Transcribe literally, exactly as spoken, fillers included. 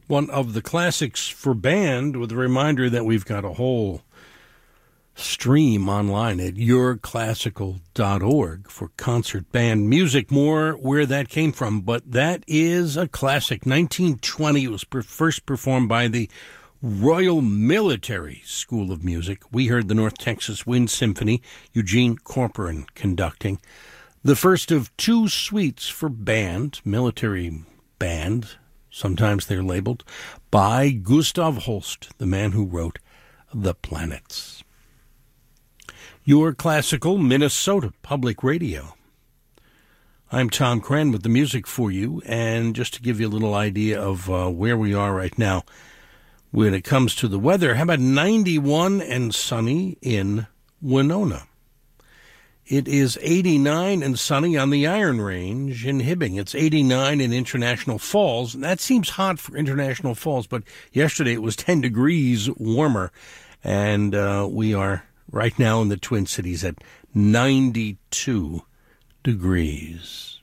one of the classics for band, with a reminder that we've got a whole stream online at your classical dot org for concert band music. More where that came from, but that is a classic. nineteen twenty, it was per- first performed by the Royal Military School of Music. We heard the North Texas Wind Symphony, Eugene Corcoran conducting. The first of two suites for band, military band, sometimes they're labeled, by Gustav Holst, the man who wrote The Planets. Your Classical Minnesota Public Radio. I'm Tom Cran with the music for you, and just to give you a little idea of uh, where we are right now when it comes to the weather, how about ninety-one and sunny in Winona? It is eighty-nine and sunny on the Iron Range in Hibbing. It's eighty-nine in International Falls. That seems hot for International Falls, but yesterday it was ten degrees warmer, and uh, we are right now in the Twin Cities at ninety-two degrees.